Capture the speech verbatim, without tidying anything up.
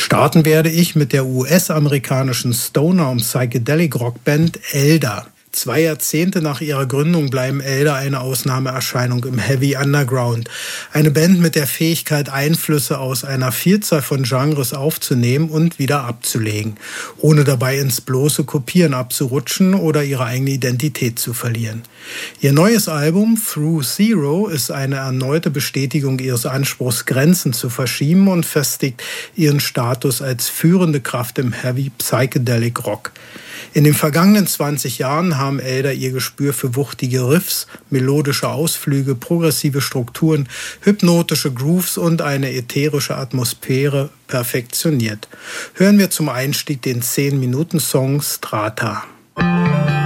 Starten werde ich mit der U S-amerikanischen Stoner- und Psychedelic-Rockband Elder. Zwei Jahrzehnte nach ihrer Gründung bleiben Elder eine Ausnahmeerscheinung im Heavy Underground. Eine Band mit der Fähigkeit, Einflüsse aus einer Vielzahl von Genres aufzunehmen und wieder abzulegen, ohne dabei ins bloße Kopieren abzurutschen oder ihre eigene Identität zu verlieren. Ihr neues Album Through Zero ist eine erneute Bestätigung ihres Anspruchs, Grenzen zu verschieben, und festigt ihren Status als führende Kraft im Heavy Psychedelic Rock. In den vergangenen zwanzig Jahren haben Elder ihr Gespür für wuchtige Riffs, melodische Ausflüge, progressive Strukturen, hypnotische Grooves und eine ätherische Atmosphäre perfektioniert. Hören wir zum Einstieg den zehn Minuten Song Strata.